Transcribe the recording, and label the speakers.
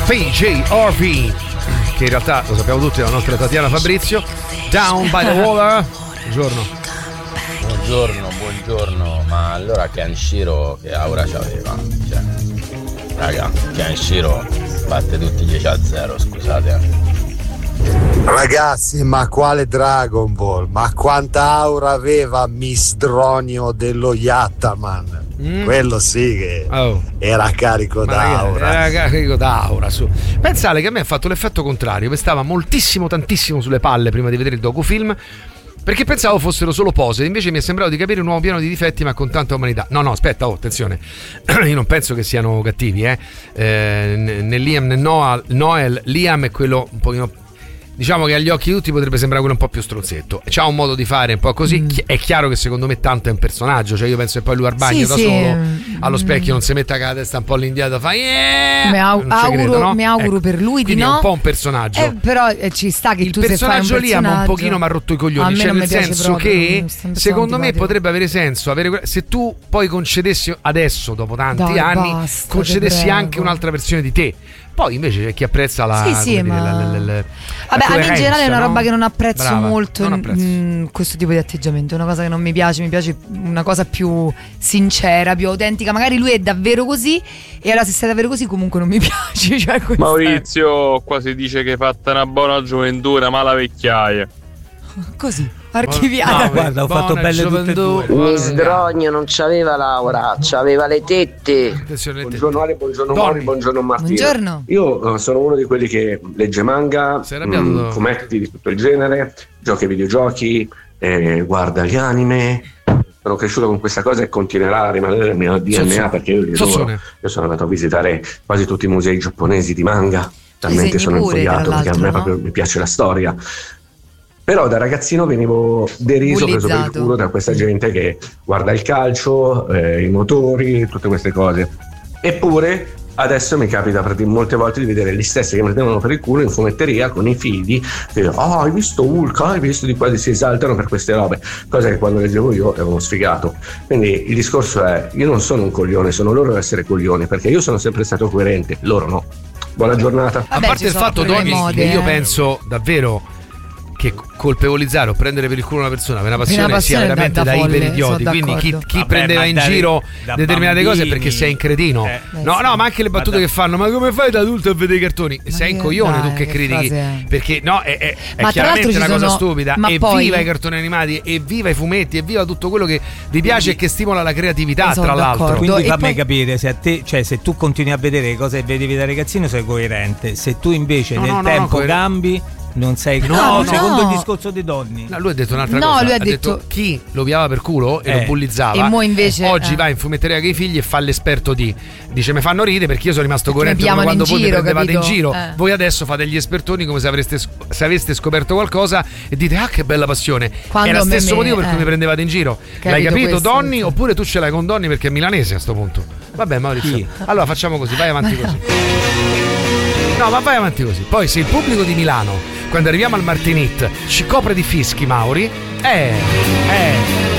Speaker 1: PJ Harvey, che in realtà lo sappiamo tutti, la nostra Tatiana Fabrizio. Down by the Water.
Speaker 2: Buongiorno, ma allora Kenshiro che aura c'aveva? Cioè, raga, Kenshiro batte tutti 10-0, scusate.
Speaker 3: Ragazzi, ma quale Dragon Ball? Ma quanta aura aveva Miss Dronio dello Yattaman? Quello sì che era carico d'aura.
Speaker 1: Era carico d'aura su. Pensate che a me ha fatto l'effetto contrario. Mi stava tantissimo sulle palle prima di vedere il docufilm, perché pensavo fossero solo pose. Invece mi è sembrato di capire un uomo pieno di difetti ma con tanta umanità. No, aspetta, attenzione. Io non penso che siano cattivi, né Liam né Noel. Liam è quello un pochino, diciamo che agli occhi di tutti potrebbe sembrare quello un po' più stronzetto. C'ha un modo di fare un po' così. È chiaro che secondo me tanto è un personaggio. Cioè io penso che poi lui al bagno solo allo specchio non si metta con la testa un po' all'indietro, fa
Speaker 4: mi auguro per lui di no.
Speaker 1: È un po' un personaggio.
Speaker 4: Però ci sta che
Speaker 1: il
Speaker 4: tu, se fai un
Speaker 1: personaggio lì un pochino mi ha rotto i coglioni. Cioè nel senso che secondo me potrebbe avere senso se tu poi concedessi adesso, dopo tanti anni, concedessi anche un'altra versione di te. Poi invece c'è chi apprezza la
Speaker 4: vabbè, a me in generale è una roba che non apprezzo molto. Questo tipo di atteggiamento è una cosa che non mi piace. Mi piace una cosa più sincera, più autentica. Magari lui è davvero così, e allora se sei davvero così comunque non mi piace. Cioè,
Speaker 5: Maurizio, qua si dice che hai fatto una buona gioventù, una mala vecchiaia.
Speaker 4: Così archiviata.
Speaker 6: No, guarda, ho fatto belle tutte e due.
Speaker 7: Miss Drogno non c'aveva l'aura, c'aveva le tette.
Speaker 3: Buongiorno Ale, buongiorno Mori, buongiorno Martino.
Speaker 4: Buongiorno.
Speaker 3: Io sono uno di quelli che legge manga, fumetti di tutto il genere, gioca ai videogiochi, guarda gli anime. Sono cresciuto con questa cosa e continuerà a rimanere nel mio DNA perché io li adoro. Io sono andato a visitare quasi tutti i musei giapponesi di manga, talmente sono infogliato perché a me proprio mi piace la storia. Però da ragazzino venivo deriso, preso per il culo da questa gente che guarda il calcio, i motori, tutte queste cose. Eppure adesso mi capita molte volte di vedere gli stessi che mi prendevano per il culo in fumetteria con i figli che hai visto Hulk, hai visto di qua, si esaltano per queste robe, cosa che quando leggevo io ero uno sfigato. Quindi il discorso è: io non sono un coglione, sono loro ad essere coglioni, perché io sono sempre stato coerente, loro no. Buona giornata.
Speaker 1: A parte il fatto, Doni, che io penso davvero che colpevolizzare o prendere per il culo una persona per una passione sia veramente da iperidioti. Quindi chi prendeva in giro determinate cose è perché sei un cretino. No, ma anche le battute che fanno: ma come fai da adulto a vedere i cartoni? Sei un coglione tu che critichi, perché no, è chiaramente una cosa stupida. Evviva i cartoni animati, evviva i fumetti, evviva tutto quello che vi piace e che stimola la creatività, tra l'altro.
Speaker 6: Quindi fammi capire, se a te, cioè se tu continui a vedere le cose che vedevi da ragazzino sei coerente, se tu invece nel tempo cambi non sei secondo il discorso dei Donni.
Speaker 1: No, lui ha detto un'altra cosa.
Speaker 4: Lui ha
Speaker 1: detto chi lo piava per culo e lo bullizzava,
Speaker 4: e mo invece
Speaker 1: oggi va in fumetteria con i figli e fa l'esperto dice mi fanno ridere perché io sono rimasto coerente come quando voi mi prendevate in giro. Voi adesso fate gli espertoni come se aveste scoperto qualcosa e dite che bella passione. È lo stesso motivo per cui mi prendevate in giro. L'hai capito, Donni? Oppure tu ce l'hai con Donni perché è milanese a sto punto. Vabbè, Maurizio, allora facciamo così, vai avanti così. No, ma vai avanti così. Poi se il pubblico di Milano, quando arriviamo al Martinit, ci copre di fischi, Mauri,